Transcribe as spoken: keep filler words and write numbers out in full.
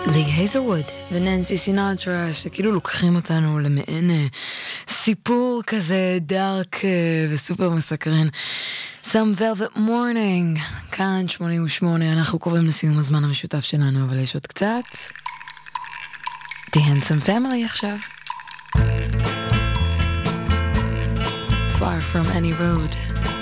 לי הייזלווד וננסי סינטרה, שכאילו לוקחים אותנו למעין אה, סיפור כזה דארק אה, וסופר מסקרן. Some Velvet Morning, כאן שמונים ושמונה, אנחנו קוראים לסיום הזמן המשותף שלנו, אבל יש עוד קצת. The Handsome Family עכשיו. Far from any road.